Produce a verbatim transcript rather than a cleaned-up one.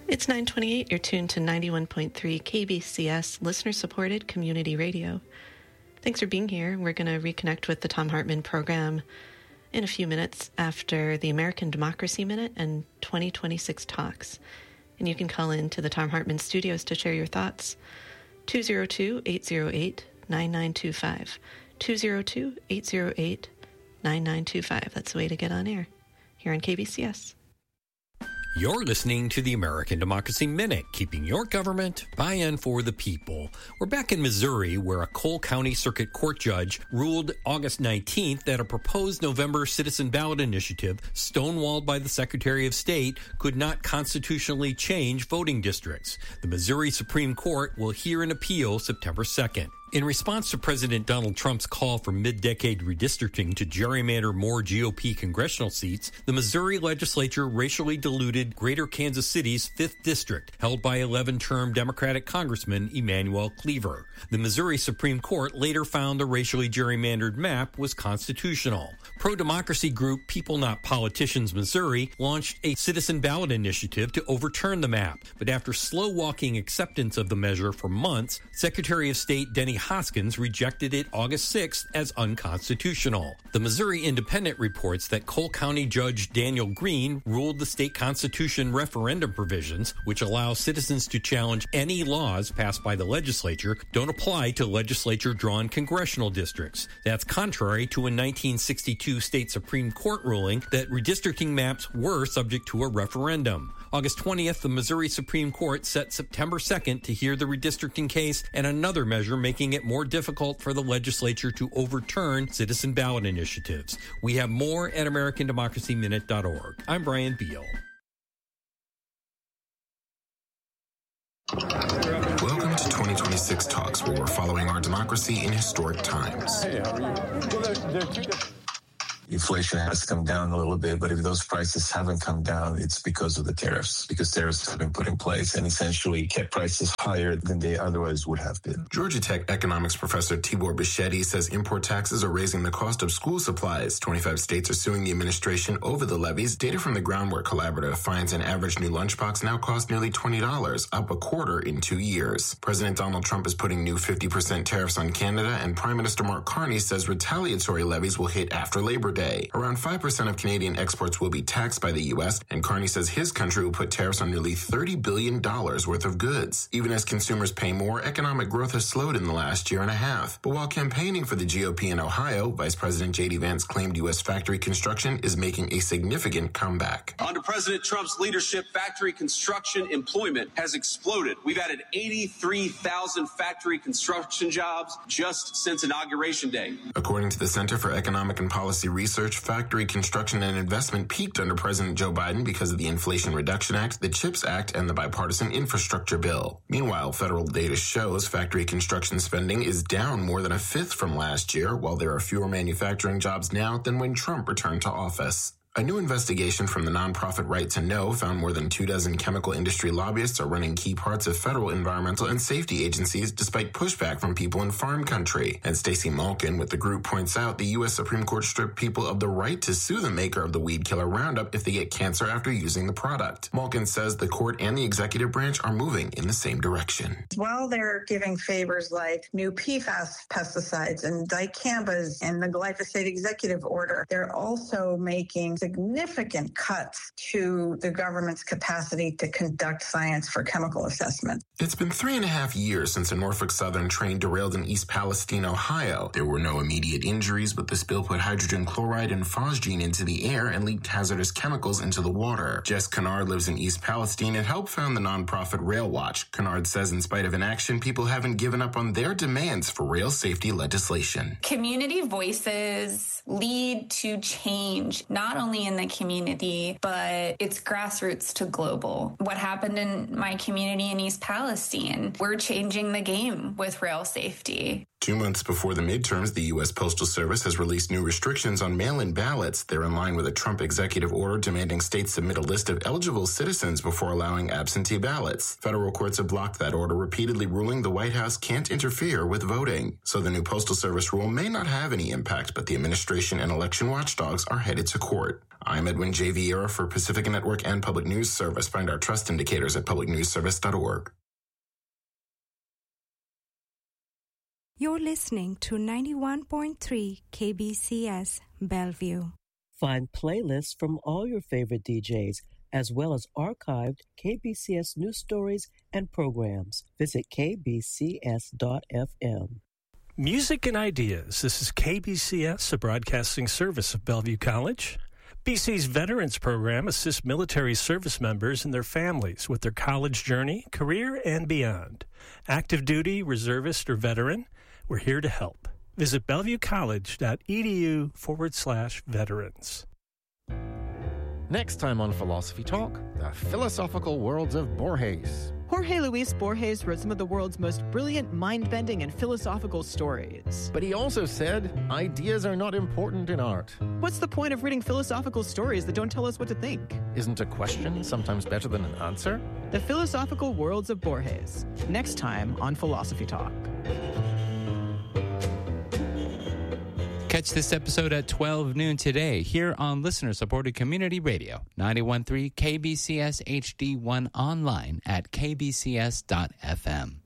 It's nine twenty-eight. You're tuned to ninety-one point three K B C S, listener-supported community radio. Thanks for being here. We're going to reconnect with the Thom Hartmann program in a few minutes after the American Democracy Minute and twenty twenty-six talks. And you can call in to the Thom Hartmann studios to share your thoughts. two oh two, eight oh eight, nine nine two five. two oh two, eight oh eight, nine nine two five. That's the way to get on air here on K B C S. You're listening to the American Democracy Minute, keeping your government by and for the people. We're back in Missouri, where a Cole County Circuit Court judge ruled August nineteenth that a proposed November citizen ballot initiative, stonewalled by the Secretary of State, could not constitutionally change voting districts. The Missouri Supreme Court will hear an appeal September second. In response to President Donald Trump's call for mid-decade redistricting to gerrymander more G O P congressional seats, the Missouri legislature racially diluted Greater Kansas City's fifth District, held by eleven-term Democratic Congressman Emanuel Cleaver. The Missouri Supreme Court later found the racially gerrymandered map was constitutional. Pro-democracy group People Not Politicians Missouri launched a citizen ballot initiative to overturn the map, but after slow-walking acceptance of the measure for months, Secretary of State Denny Hoskins rejected it August sixth as unconstitutional. The Missouri Independent reports that Cole County Judge Daniel Green ruled the state constitution referendum provisions, which allow citizens to challenge any laws passed by the legislature, don't apply to legislature-drawn congressional districts. That's contrary to a nineteen sixty-two state Supreme Court ruling that redistricting maps were subject to a referendum. August twentieth, the Missouri Supreme Court set September second to hear the redistricting case and another measure making it more difficult for the legislature to overturn citizen ballot initiatives. We have more at American Democracy Minute dot org. I'm Brian Beal. Welcome to twenty twenty-six Talks, where we're following our democracy in historic times. Hey, how are you? Well, there, there are two Inflation has come down a little bit, but if those prices haven't come down, it's because of the tariffs, because tariffs have been put in place and essentially kept prices higher than they otherwise would have been. Georgia Tech economics professor Tibor Bichetti says import taxes are raising the cost of school supplies. twenty-five states are suing the administration over the levies. Data from the Groundwork Collaborative finds an average new lunchbox now costs nearly twenty dollars, up a quarter in two years. President Donald Trump is putting new fifty percent tariffs on Canada, and Prime Minister Mark Carney says retaliatory levies will hit after Labor Day. Around five percent of Canadian exports will be taxed by the U S, and Carney says his country will put tariffs on nearly thirty billion dollars worth of goods. Even as consumers pay more, economic growth has slowed in the last year and a half. But while campaigning for the G O P in Ohio, Vice President J D Vance claimed U S factory construction is making a significant comeback. Under President Trump's leadership, factory construction employment has exploded. We've added eighty-three thousand factory construction jobs just since Inauguration Day. According to the Center for Economic and Policy Research, factory construction and investment peaked under President Joe Biden because of the Inflation Reduction Act, the CHIPS Act, and the Bipartisan Infrastructure Bill. Meanwhile, federal data shows factory construction spending is down more than a fifth from last year, while there are fewer manufacturing jobs now than when Trump returned to office. A new investigation from the nonprofit Right to Know found more than two dozen chemical industry lobbyists are running key parts of federal environmental and safety agencies despite pushback from people in farm country. And Stacey Malkin with the group points out the U S Supreme Court stripped people of the right to sue the maker of the weed killer Roundup if they get cancer after using the product. Malkin says the court and the executive branch are moving in the same direction. While they're giving favors like new P FAS pesticides and dicambas and the glyphosate executive order, they're also making significant cuts to the government's capacity to conduct science for chemical assessment. It's been three and a half years since a Norfolk Southern train derailed in East Palestine, Ohio. There were no immediate injuries, but the spill put hydrogen chloride and phosgene into the air and leaked hazardous chemicals into the water. Jess Kennard lives in East Palestine and helped found the nonprofit Rail Watch. Kennard says in spite of inaction, people haven't given up on their demands for rail safety legislation. Community voices lead to change, not only in the community, but it's grassroots to global. What happened in my community in East Palestine, we're changing the game with rail safety. Two months before the midterms, the U S Postal Service has released new restrictions on mail-in ballots. They're in line with a Trump executive order demanding states submit a list of eligible citizens before allowing absentee ballots. Federal courts have blocked that order, repeatedly ruling the White House can't interfere with voting. So the new Postal Service rule may not have any impact, but the administration and election watchdogs are headed to court. I'm Edwin J. Vieira for Pacifica Network and Public News Service. Find our trust indicators at public news service dot org. You're listening to ninety-one point three K B C S Bellevue. Find playlists from all your favorite D Js, as well as archived K B C S news stories and programs. Visit k b c s dot f m. Music and Ideas. This is K B C S, a broadcasting service of Bellevue College. B C's Veterans Program assists military service members and their families with their college journey, career, and beyond. Active duty, reservist, or veteran, we're here to help. Visit bellevuecollege.edu forward slash veterans. Next time on Philosophy Talk, the philosophical worlds of Borges. Jorge Luis Borges wrote some of the world's most brilliant, mind-bending, and philosophical stories. But he also said, ideas are not important in art. What's the point of reading philosophical stories that don't tell us what to think? Isn't a question sometimes better than an answer? The philosophical worlds of Borges. Next time on Philosophy Talk. Catch this episode at twelve noon today here on listener-supported community radio, ninety-one point three K B C S H D one online at k b c s dot f m.